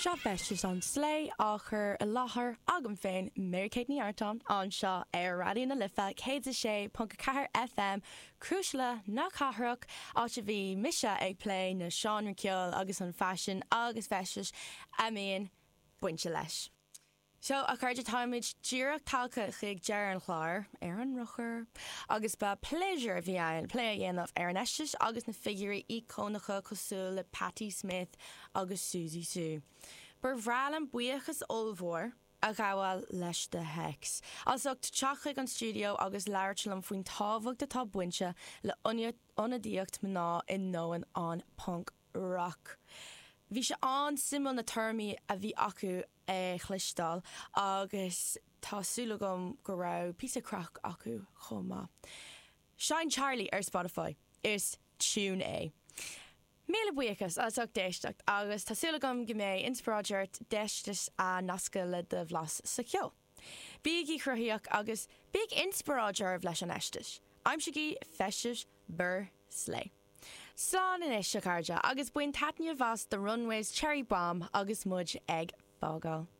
Seo festis an slé áchar a láthair agam féin Mary-Kate ní Arton an seo ar radio na lifa cé.4 FM cruúisle na cathrach á se bhí mise ag play na Seán Ceol agus an fashion agus festis a míon buinte leis. Seo a chuirde táimid díreach talcha chuig dear an chláir ar an ruchar agus ba pleasure bhí an play a dhéanamh ar an eistis agus na figurí icónacha cosú le Patti Smith agus Susie Sue. Bur bhrealam buíochas olmhór a gabháil leis de hex. Asocht teach an studio agus leirtelam faoin tábhacht atá buinte le ionadíocht mná in nóan an punk rock. Bhí se an simú na termí a bhí acu chlistal agus tásúla gom go raibh píosa crach acu chomá. Shine Charlie ar Spotify is tune é. Míle buíochas asach déisteach agus tásúla gom go mé inspiráidirt deistis a nasca le de bhlas sa ceol. Bíag í chruthaíoch agus bíag inspiráidir leis an eistis. Aimsigí festis bur slé. Slán in éis se cairde agus buin tatne bhas de runways Cherry Bomb agus muid ag fágáil.